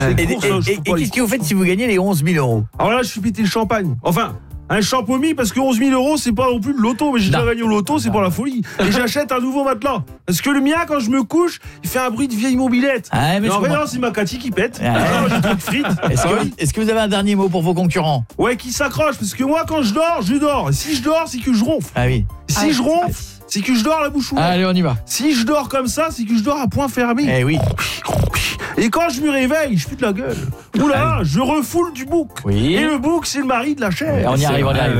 Et qu'est-ce que vous faites si vous gagnez les 11 000 €? Alors là, je suis pété le champagne. Enfin, un champomis parce que 11 000 €, c'est pas non plus le loto, mais j'ai déjà gagné au loto, c'est pas la folie. Et j'achète un nouveau matelas. Parce que le mien, quand je me couche, il fait un bruit de vieille mobilette. Ah, mais en fait, non, c'est ma Cathy qui pète. J'ai trop de frites. Est-ce que vous avez un dernier mot pour vos concurrents? Ouais, qui s'accroche, parce que moi, quand je dors, je dors. Et si je dors, c'est que je ronfle. Ah oui. Si je ronfle, c'est que je dors la bouche ouverte. Allez, on y va. Si je dors comme ça, c'est que je dors à point fermé. Eh oui. Et quand je me réveille, je pue de la gueule. Oula, je refoule du bouc. Oui. Et le bouc, c'est le mari de la chair. On y arrive.